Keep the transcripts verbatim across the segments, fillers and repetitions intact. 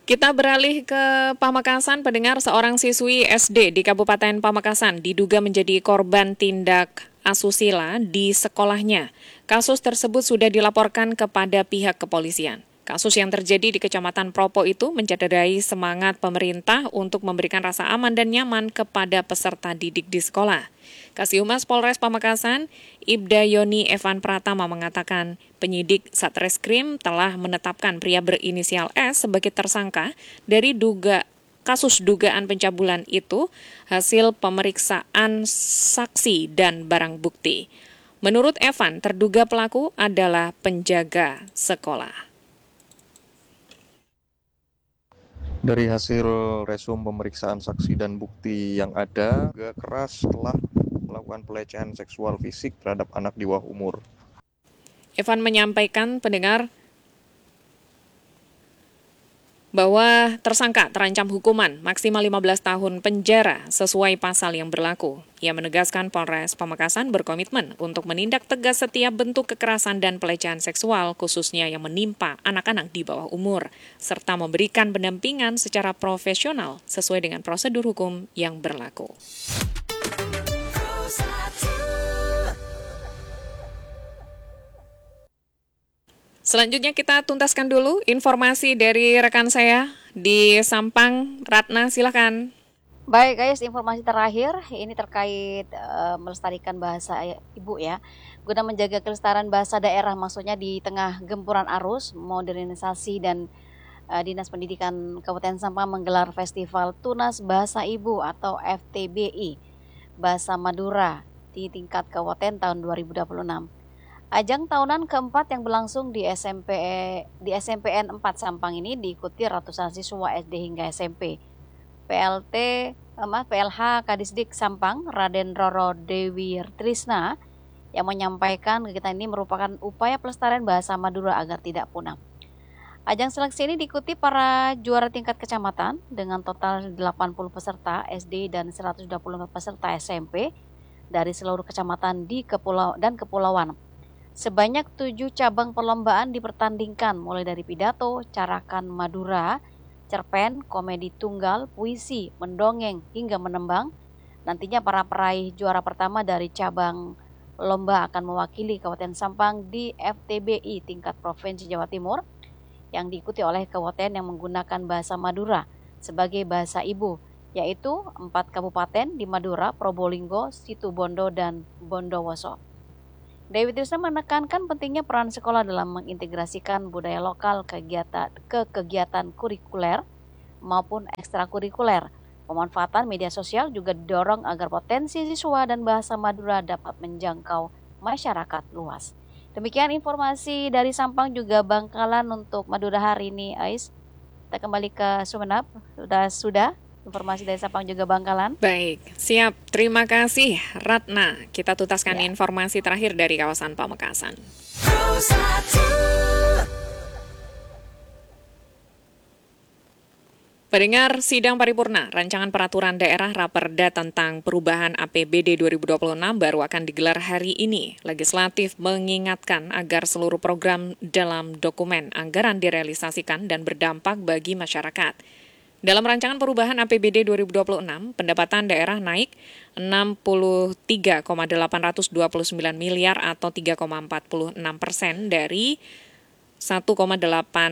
Kita beralih ke Pamekasan, pendengar. Seorang siswi S D di Kabupaten Pamekasan diduga menjadi korban tindak asusila di sekolahnya. Kasus tersebut sudah dilaporkan kepada pihak kepolisian. Kasus yang terjadi di Kecamatan Propo itu mencederai semangat pemerintah untuk memberikan rasa aman dan nyaman kepada peserta didik di sekolah. Kasihumas Polres Pamekasan, Ibda Yoni Evan Pratama mengatakan penyidik Satreskrim telah menetapkan pria berinisial S sebagai tersangka dari duga kasus dugaan pencabulan itu hasil pemeriksaan saksi dan barang bukti. Menurut Evan, terduga pelaku adalah penjaga sekolah. Dari hasil resum pemeriksaan saksi dan bukti yang ada, juga keras telah melakukan pelecehan seksual fisik terhadap anak di bawah umur. Evan menyampaikan pendengar bahwa tersangka terancam hukuman maksimal lima belas tahun penjara sesuai pasal yang berlaku. Ia menegaskan Polres Pamekasan berkomitmen untuk menindak tegas setiap bentuk kekerasan dan pelecehan seksual, khususnya yang menimpa anak-anak di bawah umur, serta memberikan pendampingan secara profesional sesuai dengan prosedur hukum yang berlaku. Selanjutnya kita tuntaskan dulu informasi dari rekan saya di Sampang. Ratna, silakan. Baik guys, informasi terakhir ini terkait uh, melestarikan bahasa ibu ya. Guna menjaga kelestarian bahasa daerah, maksudnya di tengah gempuran arus modernisasi, dan uh, Dinas Pendidikan Kabupaten Sampang menggelar Festival Tunas Bahasa Ibu atau F T B I Bahasa Madura di tingkat kabupaten tahun dua ribu dua puluh enam. Ajang tahunan keempat yang berlangsung di S M P di S M P N empat Sampang ini diikuti ratusan siswa S D hingga S M P. P L T, P L H Kadisdik Sampang, Raden Roro Dewi Trisna, yang menyampaikan kegiatan ini merupakan upaya pelestarian bahasa Madura agar tidak punah. Ajang seleksi ini diikuti para juara tingkat kecamatan dengan total delapan puluh peserta S D dan seratus dua puluh lima peserta S M P dari seluruh kecamatan di kepulau dan kepulauan. Sebanyak tujuh cabang perlombaan dipertandingkan, mulai dari pidato, carakan Madura, cerpen, komedi tunggal, puisi, mendongeng, hingga menembang. Nantinya para peraih juara pertama dari cabang lomba akan mewakili Kabupaten Sampang di F T B I tingkat Provinsi Jawa Timur, yang diikuti oleh kabupaten yang menggunakan bahasa Madura sebagai bahasa ibu, yaitu empat kabupaten di Madura, Probolinggo, Situbondo, dan Bondowoso. Dewi Trisna menekankan pentingnya peran sekolah dalam mengintegrasikan budaya lokal kegiatan, ke kegiatan kurikuler maupun ekstrakurikuler. Pemanfaatan media sosial juga didorong agar potensi siswa dan bahasa Madura dapat menjangkau masyarakat luas. Demikian informasi dari Sampang juga Bangkalan untuk Madura hari ini, Ais. Kita kembali ke Sumeneb. Sudah sudah informasi dari Sampang juga Bangkalan. Baik, siap. Terima kasih Ratna. Kita tuntaskan Ya. informasi terakhir dari kawasan Pamekasan. Pendengar, sidang paripurna Rancangan Peraturan Daerah Raperda tentang perubahan A P B D dua ribu dua puluh enam baru akan digelar hari ini. Legislatif mengingatkan agar seluruh program dalam dokumen anggaran direalisasikan dan berdampak bagi masyarakat. Dalam rancangan perubahan A P B D dua ribu dua puluh enam, pendapatan daerah naik enam puluh tiga koma delapan dua sembilan miliar atau tiga koma empat enam persen dari satu koma delapan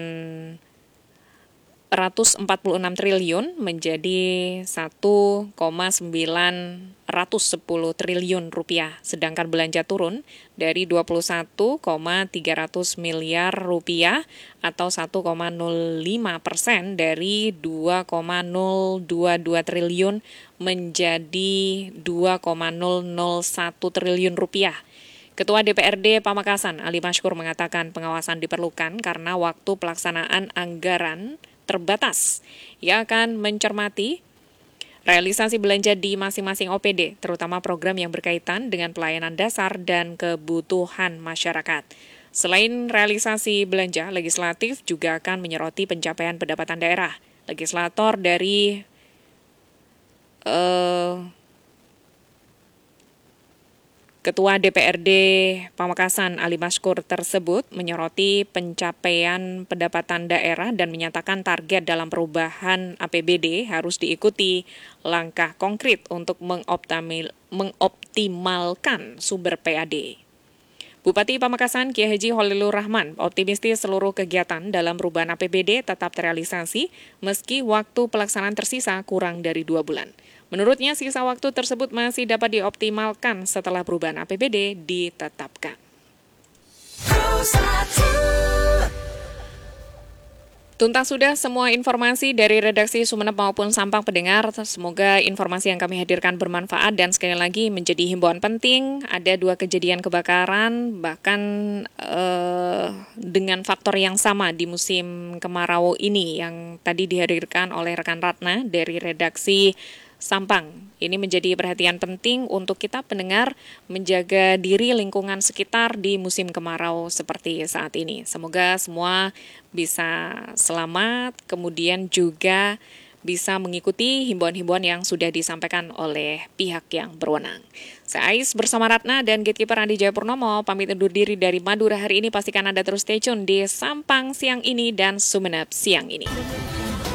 empat enam triliun menjadi satu koma sembilan satu triliun rupiah, sedangkan belanja turun dari dua puluh satu koma tiga ratus miliar rupiah atau satu koma nol lima persen dari dua koma nol dua dua triliun menjadi dua koma nol nol satu triliun rupiah. Ketua D P R D Pamekasan, Ali Mashkur, mengatakan pengawasan diperlukan karena waktu pelaksanaan anggaran terbatas. Ia akan mencermati realisasi belanja di masing-masing O P D, terutama program yang berkaitan dengan pelayanan dasar dan kebutuhan masyarakat. Selain realisasi belanja, legislatif juga akan menyoroti pencapaian pendapatan daerah. Legislator dari uh, Ketua D P R D Pamekasan Ali Maskur tersebut menyoroti pencapaian pendapatan daerah dan menyatakan target dalam perubahan A P B D harus diikuti langkah konkret untuk mengoptimal, mengoptimalkan sumber P A D. Bupati Pamekasan Kiai Haji Holilur Rahman optimistis seluruh kegiatan dalam perubahan A P B D tetap terrealisasi meski waktu pelaksanaan tersisa kurang dari dua bulan. Menurutnya sisa waktu tersebut masih dapat dioptimalkan setelah perubahan A P B D ditetapkan. Tuntas sudah semua informasi dari redaksi Sumeneb maupun Sampang pendengar. Semoga informasi yang kami hadirkan bermanfaat dan sekali lagi menjadi himbauan penting. Ada dua kejadian kebakaran bahkan eh, dengan faktor yang sama di musim kemarau ini yang tadi dihadirkan oleh rekan Ratna dari redaksi Sampang. Ini menjadi perhatian penting untuk kita pendengar menjaga diri lingkungan sekitar di musim kemarau seperti saat ini. Semoga semua bisa selamat, kemudian juga bisa mengikuti himbauan-himbauan yang sudah disampaikan oleh pihak yang berwenang. Saya Ais bersama Ratna dan Gatekeeper Andi Jayapurnomo pamit undur diri dari Madura hari ini. Pastikan Anda terus stay tune di Sampang siang ini dan Sumeneb siang ini.